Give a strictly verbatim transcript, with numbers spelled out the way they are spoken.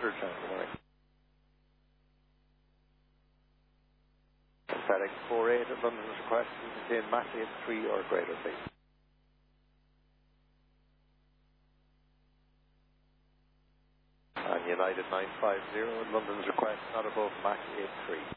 Church, and good morning. FedEx four eight at London's request to contain Mac eight three or greater, please. And United nine five zero at London's request, not above Mac eight three.